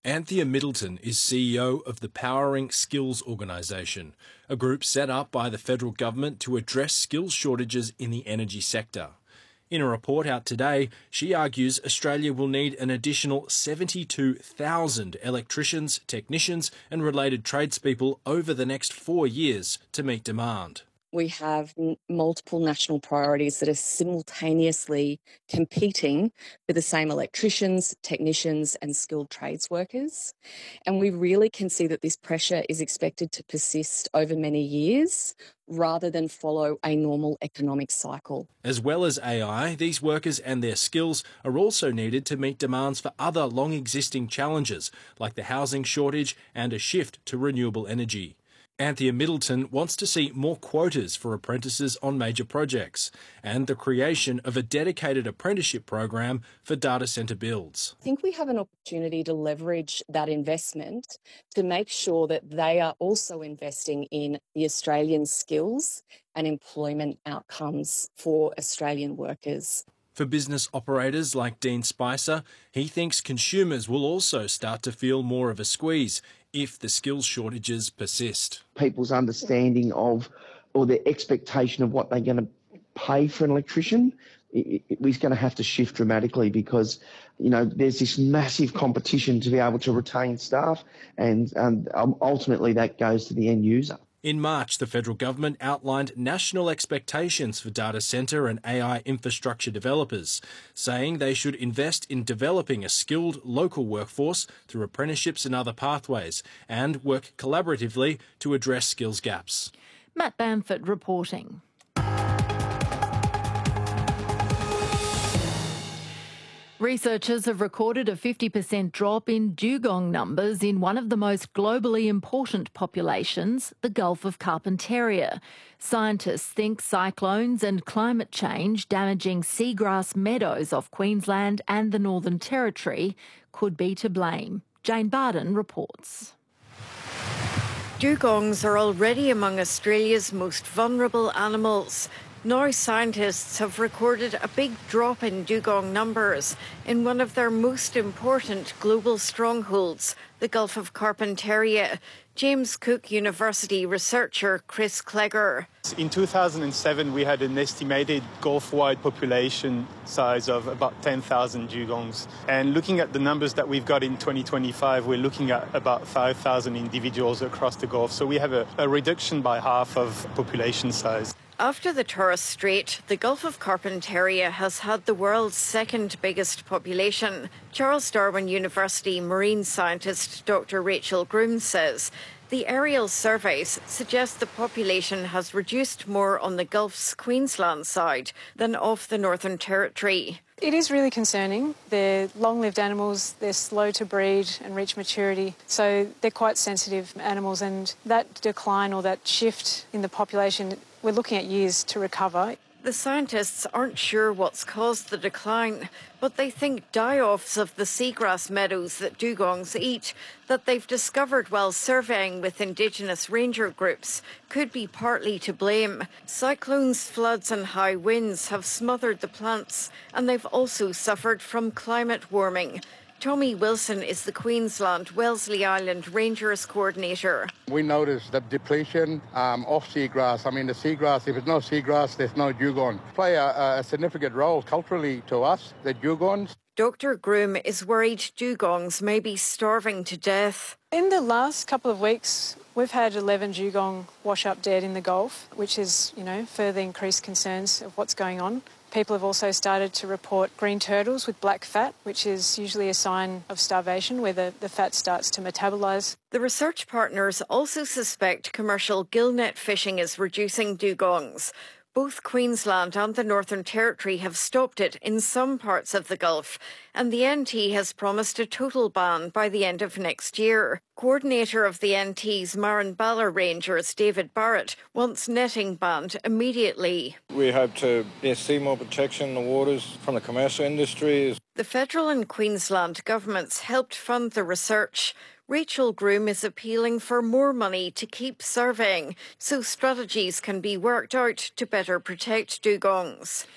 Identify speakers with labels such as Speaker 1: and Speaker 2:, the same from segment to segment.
Speaker 1: Anthea Middleton is CEO of the Powering Skills organisation, a group set up by the federal government to address skills shortages in the energy sector. In a report out today, she argues Australia will need an additional 72,000 electricians, technicians and related tradespeople over the next 4 years to meet demand.
Speaker 2: We have multiple national priorities that are simultaneously competing for the same electricians, technicians and skilled trades workers. And we really can see that this pressure is expected to persist over many years rather than follow a normal economic cycle.
Speaker 1: As well as AI, these workers and their skills are also needed to meet demands for other long-existing challenges like the housing shortage and a shift to renewable energy. Anthea Middleton wants to see more quotas for apprentices on major projects and the creation of a dedicated apprenticeship program for data centre builds.
Speaker 2: I think we have an opportunity to leverage that investment to make sure that they are also investing in the Australian skills and employment outcomes for Australian workers.
Speaker 1: For business operators like Dean Spicer, he thinks consumers will also start to feel more of a squeeze if the skills shortages persist.
Speaker 3: People's understanding of or their expectation of what they're going to pay for an electrician is going to have to shift dramatically because, there's this massive competition to be able to retain staff and ultimately that goes to the end user.
Speaker 1: In March, the federal government outlined national expectations for data centre and AI infrastructure developers, saying they should invest in developing a skilled local workforce through apprenticeships and other pathways and work collaboratively to address skills gaps.
Speaker 4: Matt Bamford reporting. Researchers have recorded a 50% drop in dugong numbers in one of the most globally important populations, the Gulf of Carpentaria. Scientists think cyclones and climate change damaging seagrass meadows off Queensland and the Northern Territory could be to blame. Jane Barden reports.
Speaker 5: Dugongs are already among Australia's most vulnerable animals. Now scientists have recorded a big drop in dugong numbers in one of their most important global strongholds, the Gulf of Carpentaria. James Cook University researcher Chris Clegger.
Speaker 6: In 2007, we had an estimated Gulf-wide population size of about 10,000 dugongs. And looking at the numbers that we've got in 2025, we're looking at about 5,000 individuals across the Gulf. So we have a reduction by half of population size.
Speaker 5: After the Torres Strait, the Gulf of Carpentaria has had the world's second biggest population. Charles Darwin University marine scientist Dr. Rachel Groom says the aerial surveys suggest the population has reduced more on the Gulf's Queensland side than off the Northern Territory.
Speaker 7: It is really concerning. They're long-lived animals, they're slow to breed and reach maturity, so they're quite sensitive animals, and that decline or that shift in the population, we're looking at years to recover.
Speaker 5: The scientists aren't sure what's caused the decline, but they think die-offs of the seagrass meadows that dugongs eat, that they've discovered while surveying with Indigenous ranger groups, could be partly to blame. Cyclones, floods and high winds have smothered the plants, and they've also suffered from climate warming. Tommy Wilson is the Queensland Wellesley Island Rangers coordinator.
Speaker 8: We noticed the depletion of seagrass. I mean, the seagrass, if there's no seagrass, there's no dugong. Play a significant role culturally to us, the dugongs.
Speaker 5: Dr. Groom is worried dugongs may be starving to death.
Speaker 7: In the last couple of weeks, we've had 11 dugong wash up dead in the Gulf, which is, further increased concerns of what's going on. People have also started to report green turtles with black fat, which is usually a sign of starvation where the fat starts to metabolise.
Speaker 5: The research partners also suspect commercial gillnet fishing is reducing dugongs. Both Queensland and the Northern Territory have stopped it in some parts of the Gulf, and the NT has promised a total ban by the end of next year. Coordinator of the NT's Marranballa Rangers, David Barrett, wants netting banned immediately.
Speaker 9: We hope to see more protection in the waters from the commercial industry.
Speaker 5: The federal and Queensland governments helped fund the research. Rachel Groom is appealing for more money to keep surveying so strategies can be worked out to better protect dugongs.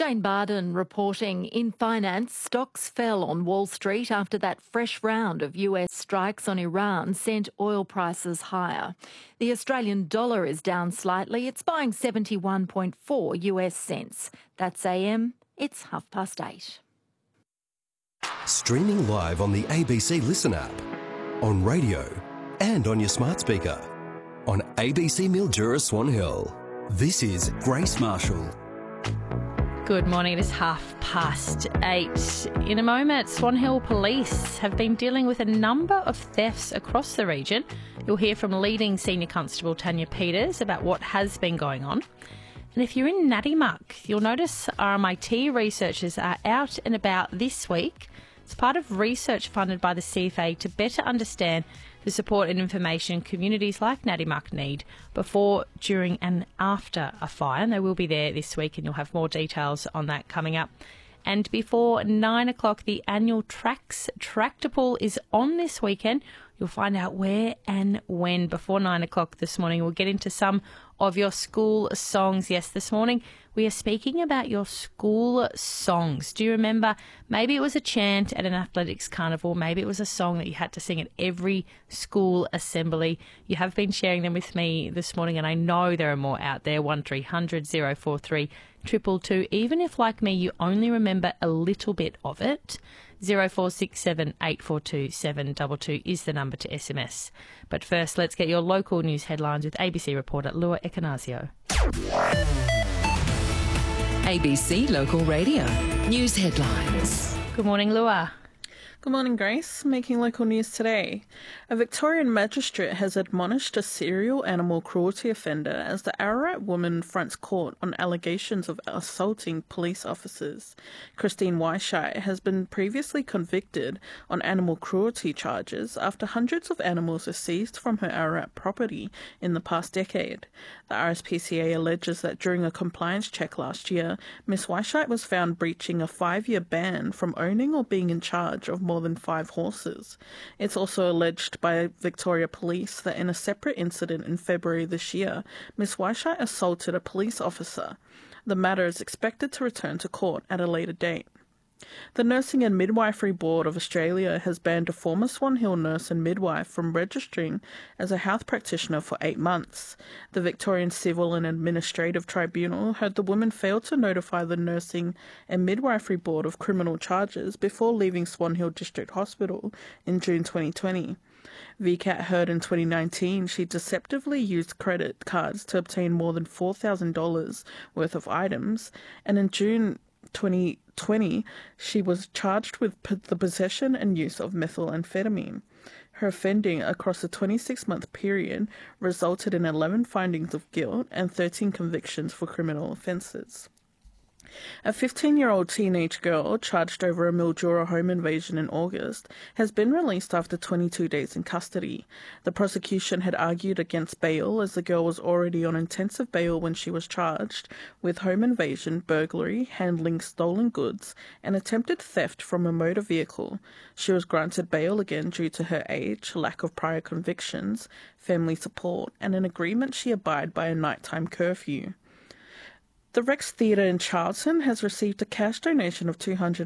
Speaker 4: Jane Barden reporting. In finance, stocks fell on Wall Street after that fresh round of US strikes on Iran sent oil prices higher. The Australian dollar is down slightly. It's buying 71.4 US cents. That's AM. It's 8:30.
Speaker 10: Streaming live on the ABC Listen app, on radio and on your smart speaker. On ABC Mildura Swan Hill. This is Grace Marshall.
Speaker 11: Good morning, it is 8:30. In a moment, Swan Hill Police have been dealing with a number of thefts across the region. You'll hear from leading Senior Constable Tanya Peters about what has been going on. And if you're in Natimuc, you'll notice RMIT researchers are out and about this week. It's part of research funded by the CFA to better understand the support and information communities like Natimuc need before, during and after a fire. And they will be there this week, and you'll have more details on that coming up. And before 9 o'clock, the annual Tracks Tractor Pull is on this weekend. You'll find out where and when before 9 o'clock this morning. We'll get into some of your school songs. Yes, this morning we are speaking about your school songs. Do you remember? Maybe it was a chant at an athletics carnival. Maybe it was a song that you had to sing at every school assembly. You have been sharing them with me this morning, and I know there are more out there. 1300 043 222. Even if, like me, you only remember a little bit of it, 0467 842 722 is the number to SMS. But first, let's get your local news headlines with ABC reporter Lua Ekanasio.
Speaker 12: ABC Local Radio. News headlines.
Speaker 11: Good morning, Lua.
Speaker 13: Good morning, Grace. Making local news today. A Victorian magistrate has admonished a serial animal cruelty offender as the Ararat woman fronts court on allegations of assaulting police officers. Christine Weishite has been previously convicted on animal cruelty charges after hundreds of animals were seized from her Ararat property in the past decade. The RSPCA alleges that during a compliance check last year, Ms. Weishite was found breaching a 5-year ban from owning or being in charge of more than 5 horses. It's also alleged by Victoria Police that in a separate incident in February this year, Ms. Weishite assaulted a police officer. The matter is expected to return to court at a later date. The Nursing and Midwifery Board of Australia has banned a former Swan Hill nurse and midwife from registering as a health practitioner for 8 months. The Victorian Civil and Administrative Tribunal heard the woman failed to notify the Nursing and Midwifery Board of criminal charges before leaving Swan Hill District Hospital in June 2020. VCAT heard in 2019 she deceptively used credit cards to obtain more than $4,000 worth of items, and in June 2020, she was charged with the possession and use of methamphetamine. Her offending across a 26-month period resulted in 11 findings of guilt and 13 convictions for criminal offences. A 15-year-old teenage girl charged over a Mildura home invasion in August has been released after 22 days in custody. The prosecution had argued against bail as the girl was already on intensive bail when she was charged with home invasion, burglary, handling stolen goods, and attempted theft from a motor vehicle. She was granted bail again due to her age, lack of prior convictions, family support, and an agreement she abide by a nighttime curfew. The Rex Theatre in Charlton has received a cash donation of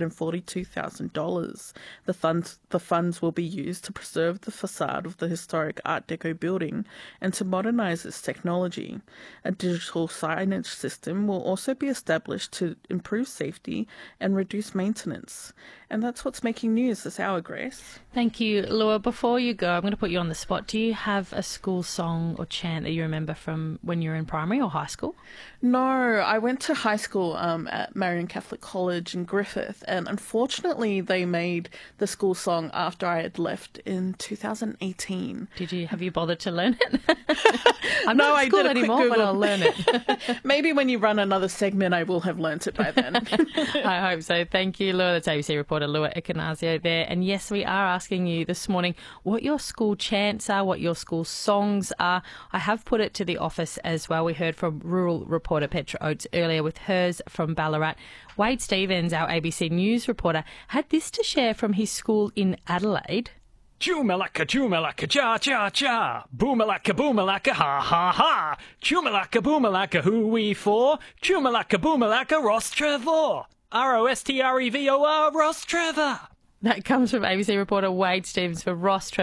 Speaker 13: $242,000. The funds will be used to preserve the facade of the historic Art Deco building and to modernise its technology. A digital signage system will also be established to improve safety and reduce maintenance. And that's what's making news this hour, Grace.
Speaker 11: Thank you, Lua. Before you go, I'm going to put you on the spot. Do you have a school song or chant that you remember from when you were in primary or high school?
Speaker 13: No, I went to high school at Marian Catholic College in Griffith, and unfortunately they made the school song after I had left in 2018.
Speaker 11: Have you bothered to learn it? I'm
Speaker 13: no,
Speaker 11: not at school anymore, but I'll learn it.
Speaker 13: Maybe when you run another segment, I will have learnt it by then.
Speaker 11: I hope so. Thank you, Lua. That's ABC reporter Lua Ekanasio there. And yes, we are asking you this morning what your school chants are, what your school songs are. I have put it to the office as well. We heard from rural reporter Petra Oates earlier with hers from Ballarat. Wade Stevens, our ABC News reporter, had this to share from his school in Adelaide.
Speaker 14: Chumalaka, cha-cha-cha. Boomalaka, ha-ha-ha. Chumalaka, who we for? Chumalaka, Ross Trevor. Rostrevor, Ross Trevor.
Speaker 11: That comes from ABC reporter Wade Stevens for Ross Trevor.